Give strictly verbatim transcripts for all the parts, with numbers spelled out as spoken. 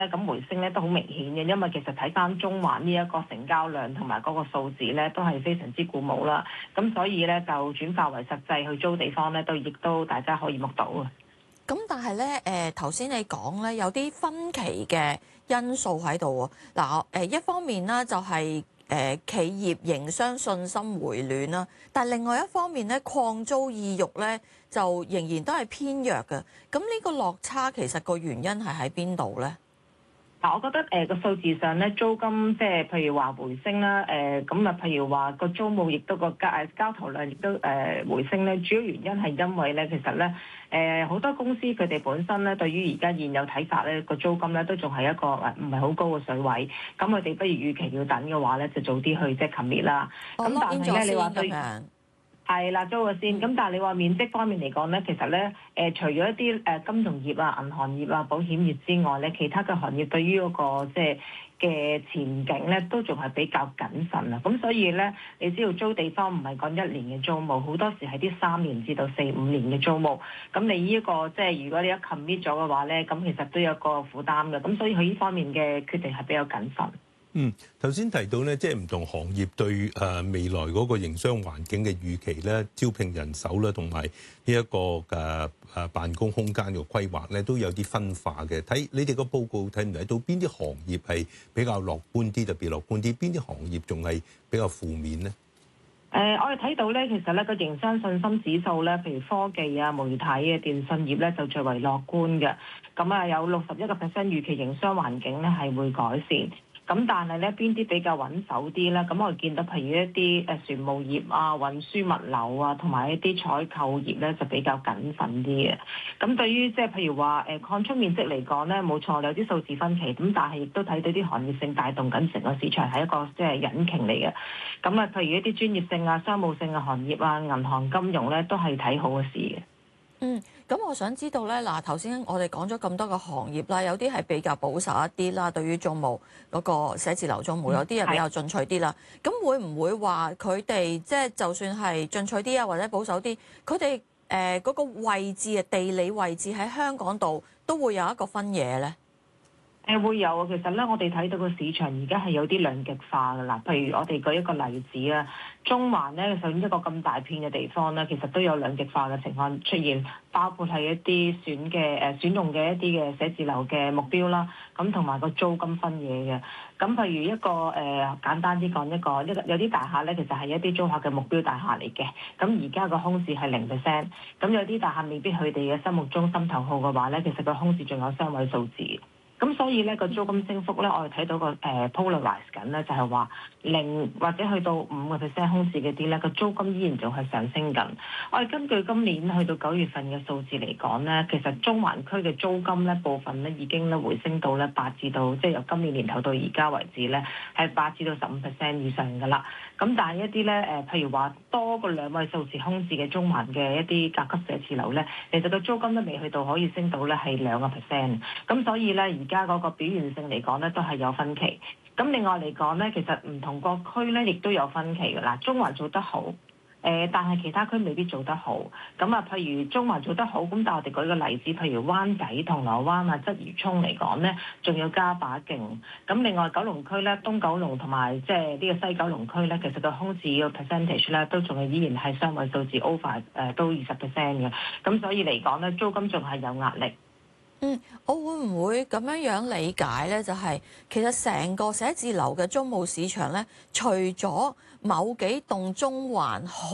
咁回升咧都好明顯嘅，因為其實睇翻中環呢一個成交量同埋嗰個數字咧，都係非常之鼓舞啦。咁所以咧就轉化為實際去租地方咧，都亦都大家可以目睹啊。 咁但係咧，誒頭先你講咧有啲分歧嘅因素喺度喎。嗱，誒一方面咧就係誒企業營商信心回暖啦，但係另外一方面咧擴租意欲咧就仍然都係偏弱嘅。咁呢個落差其實個原因係喺邊度咧？ 嗱，我覺得誒個數字上咧，租金即係譬如話回升啦，誒咁啊，譬如話個租務亦都個交誒交投量亦都誒回升咧，主要原因係因為咧，其實咧誒好多公司佢哋本身咧對於而家現有睇法咧個租金咧都仲係一個誒唔係好高嘅水位，咁佢哋不如預期要等嘅話咧，就早啲去即係 commit 啦。咁、哦、但係咧，你話對係啦，租咗先。咁但係你話面積方面嚟講咧，其實咧誒、呃，除咗一啲誒金融業啊、銀行業啊、保險業之外咧，其他嘅行業對於嗰、那個即係嘅前景咧，都仲係比較謹慎啊。咁所以咧，你知道租地方唔係講一年嘅租務，好多時係啲三年至到四五年嘅租務。咁你呢、這、一個即係如果你一 commit 咗嘅話咧，咁其實都有個負擔嘅。咁所以佢呢方面嘅決定係比較謹慎。 嗯，頭先提到咧，即係唔同行業對誒未來嗰個營商環境嘅預期咧，招聘人手啦，同埋呢一個嘅誒辦公空間嘅規劃咧，都有啲分化嘅。睇你哋個報告睇唔睇到邊啲行業係比較樂觀啲，特別樂觀啲？邊啲行業仲係比較負面咧？誒、 呃，我哋睇到咧，其實咧個營商信心指數咧，譬如科技啊、媒體啊、電信業咧，就最為樂觀嘅。咁啊，有六十一個 percent 預期營商環境咧係會改善。咁但係咧，邊啲比較穩守啲咧？咁我哋見到譬如一啲誒船務業啊、運輸物流啊，同埋一啲採購業咧，就比較謹慎啲嘅。咁對於即係譬如話誒擴充面積嚟講咧，冇錯有啲數字分歧。咁但係亦都睇到啲行業性帶動緊成個市場係一個即係引擎嚟嘅。咁啊，譬如一啲專業性啊、商務性嘅行業啊、銀行金融咧，都係睇好嘅事嘅。 嗯，咁我想知道咧，嗱頭先我哋講咗咁多個行業啦，有啲係比較保守一啲啦，對於租務嗰個寫字樓租務，有啲係比較進取啲啦。咁、嗯、會唔會話佢哋即係就算係進取啲啊，或者保守啲，佢哋誒嗰個位置啊、地理位置喺香港度都會有一個分野咧？ 誒會有啊，其實咧，我哋睇到個市場而家係有啲兩極化㗎啦。譬如我哋舉一個例子啊，中環咧，首先一個咁大片嘅地方咧，其實都有兩極化嘅情況出現，包括係一啲選嘅誒選用嘅一啲嘅寫字樓嘅目標啦，咁同埋個租金分野嘅。咁譬如一個誒、呃、簡單啲講一個，一個有啲大廈咧，其實係一啲租客嘅目標大廈嚟嘅。咁而家個空置係零 percent，咁有啲大廈未必佢哋嘅心目中心頭號嘅話咧，其實個空置仲有雙位數字。咁所以咧個租金升幅咧，我哋睇到個誒、呃、polarize 緊咧，就係話零或者去到五個 percent 空置嗰啲咧，個租金依然仲係上升緊。我哋根據今年去到九月份嘅數字嚟講咧，其實中環區嘅租金咧部分咧已經咧回升到咧八至到，即係由今年年頭到而家為止咧係八至到十五 percent 以上㗎啦。咁但係一啲咧誒，譬如話多過兩位數字空置嘅中環嘅一啲甲級寫字樓咧，其實個租金都未去到可以升到咧係兩個 percent。咁所以咧而而家嗰個表現性嚟講咧，都係有分歧。咁另外嚟講咧，其實唔同個區咧，亦都有分歧㗎啦。中環做得好，誒、呃，但係其他區未必做得好。咁啊，譬如中環做得好，咁但係我哋舉個例子，譬如灣仔、銅鑼灣啊、鰂魚涌嚟講咧，仲要加把勁。咁另外九龍區咧，東九龍同埋即係呢個西九龍區咧，其實個空置個 percentage 咧，都仲係依然係雙位數字 over 誒都二十 percent 嘅。咁所以嚟講咧，租金仲係有壓力。 嗯，我會唔會咁樣樣理解咧？就係、是、其實成個寫字樓嘅租務市場咧，除咗某幾棟中環好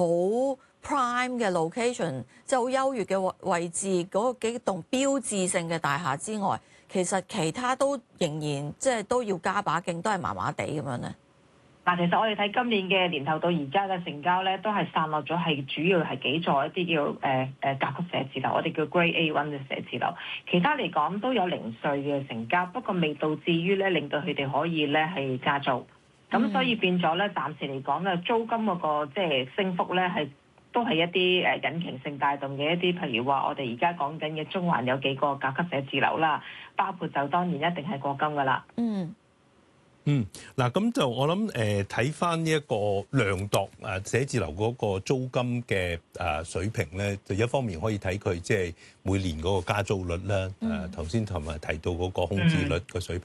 prime 嘅 location，即係好優越嘅位置嗰幾棟標誌性嘅大廈之外，其實其他都仍然即係都要加把勁，都係麻麻地咁樣咧。 嗱，其實我哋睇今年嘅年頭到而家嘅成交咧，都係散落咗，係主要係幾座一啲叫誒誒甲級寫字樓，我哋叫 Grade A one 嘅寫字樓。其他嚟講都有零碎嘅成交，不過未導致於咧令到佢哋可以咧係加租。咁、嗯、所以變咗咧，暫時嚟講咧，租金嗰個即係升幅咧係都係一啲誒引擎性帶動嘅一啲，譬如話我哋而家講緊嘅中環有幾個甲級寫字樓啦，包括就當然一定係過金噶啦。 嗯。 嗯，嗱咁就我諗誒睇翻呢一個量度誒寫字樓嗰個租金嘅誒水平咧，就一方面可以睇佢即係每年嗰個加租率啦，誒頭先同埋提到嗰個空置率個水平。